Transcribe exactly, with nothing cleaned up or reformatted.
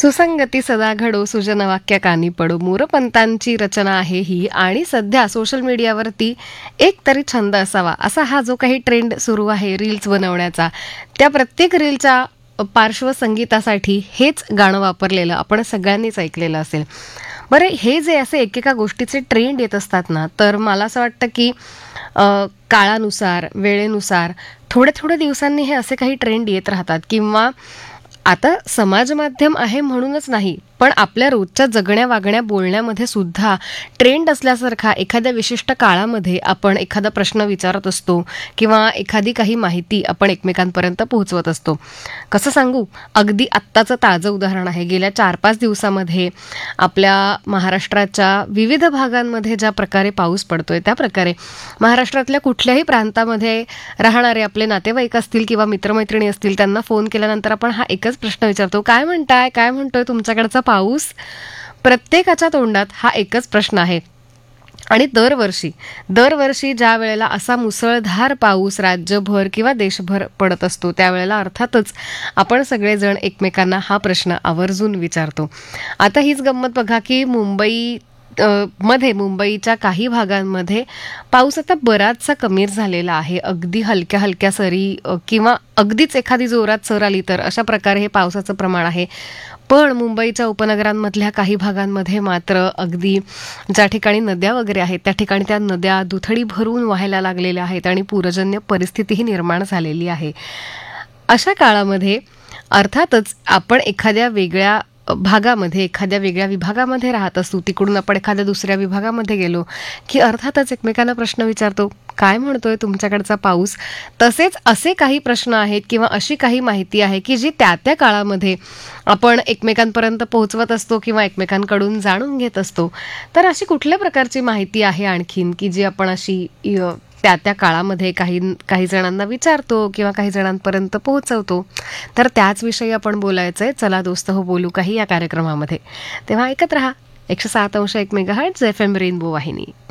सुसंगती सदा घडो सुजन वाक्य कानी पडो मोरपंतांची रचना आहे ही. आणि सध्या सोशल मीडियावरती एक तरी छंद असावा असा हा जो काही ट्रेंड सुरू आहे रील्स बनवण्याचा, त्या प्रत्येक रीलच्या पार्श्वसंगीतासाठी हेच गाणं वापरलेलं आपण सगळ्यांनीच ऐकलेलं असेल. बरं, हे जे असे एकेका गोष्टीचे ट्रेंड येत असतात ना, तर मला असं वाटतं की अ, काळानुसार वेळेनुसार थोड्या थोड्या दिवसांनी हे असे काही ट्रेंड येत राहतात. किंवा आता समाज माध्यम आहे म्हणूनच नाही, पण आपल्या रोजच्या जगण्या वागण्या बोलण्यामध्ये सुद्धा ट्रेंड असल्यासारखा एखाद्या विशिष्ट काळामध्ये आपण एखादा प्रश्न विचारत असतो किंवा एखादी काही माहिती आपण एकमेकांपर्यंत पोहोचवत असतो. कसं सांगू, अगदी आत्ताचं ताजं उदाहरण आहे. गेल्या चार पाच दिवसामध्ये आपल्या महाराष्ट्राच्या विविध भागांमध्ये ज्या प्रकारे पाऊस पडतोय, त्या प्रकारे महाराष्ट्रातल्या कुठल्याही प्रांतामध्ये राहणारे आपले नातेवाईक असतील किंवा मित्रमैत्रिणी असतील, त्यांना फोन केल्यानंतर आपण हा एकच प्रश्न विचारतो, काय म्हणताय, काय म्हणतोय तुमच्याकडचा पाऊस. प्रत्येकाच्या तोंडात हा एकच प्रश्न आहे. आणि दरवर्षी दरवर्षी ज्या वेळेला असा मुसळधार पाऊस राज्यभर किंवा देशभर पडत असतो, त्यावेळेला अर्थातच आपण सगळेजण एकमेकांना हा प्रश्न आवर्जून विचारतो. आता हीच गंमत बघा की मुंबई अ, मध्ये मुंबईच्या काही भागांमध्ये पाऊस आता बराचसा कमी झालेला आहे. अगदी हलक्या हलक्या सरी अ, किंवा अगदीच एखादी जोरात सर आली तर अशा प्रकारे हे पावसाचं प्रमाण आहे. पण मुंबईच्या उपनगरांमधल्या काही भागांमध्ये मात्र अगदी ज्या ठिकाणी नद्या वगैरे आहेत त्या ठिकाणी त्या नद्या दुथडी भरून वाहायला लागलेल्या आहेत आणि पूरजन्य परिस्थितीही निर्माण झालेली आहे. अशा काळामध्ये अर्थातच आपण एखाद्या वेगळ्या भागामध्ये एखाद्या वेगळ्या विभागामध्ये राहत असतो, तिकडून आपण एखाद्या दुसऱ्या विभागामध्ये गेलो की अर्थातच एकमेकांना प्रश्न विचारतो, काय म्हणतोय तुमच्याकडचा पाऊस. तसेच असे काही प्रश्न आहेत किंवा अशी काही माहिती आहे की जी त्या त्या काळामध्ये आपण एकमेकांपर्यंत पोहोचवत असतो किंवा एकमेकांकडून जाणून घेत असतो. तर अशी कुठल्या प्रकारची माहिती आहे आणखीन की जी आपण अशी अ, त्या त्या काळामध्ये काही काही जणांना विचारतो किंवा काही जणांपर्यंत पोहोचवतो. तर त्याच विषयी आपण बोलायचंय. चला दोस्त हो बोलू काही या कार्यक्रमामध्ये. तेव्हा ऐकत रहा एकशे सात अंश एक मेगाहर्ट्झ एफ एम रेनबो वाहिनी.